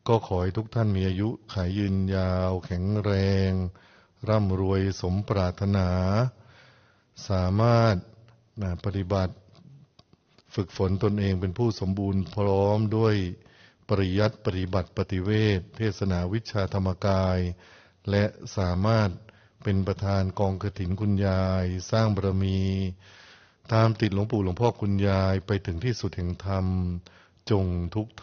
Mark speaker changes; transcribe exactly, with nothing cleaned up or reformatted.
Speaker 1: ก็ขอให้ทุกท่านมีอายุขายยืนยาวแข็งแรงร่ำรวยสมปรารถนาสามารถปฏิบัติฝึกฝนตนเองเป็นผู้สมบูรณ์พร้อมด้วยปริยัติปฏิบัติปฏิเวทเทศนาวิชาธรรมกายและสามารถเป็นประธานกองกฐินคุณยายสร้างบารมีตามติดหลวงปู่หลวงพ่อคุณยายไปถึงที่สุดแห่งธรรมจงทุก